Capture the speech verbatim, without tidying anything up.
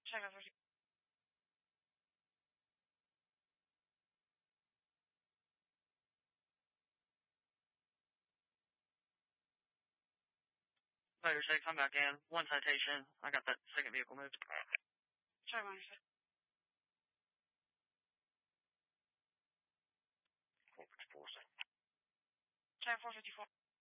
Check out thirty. Later say come back in. One citation. I got that second vehicle moved. Check one six. Four fifty four. Check four fifty four.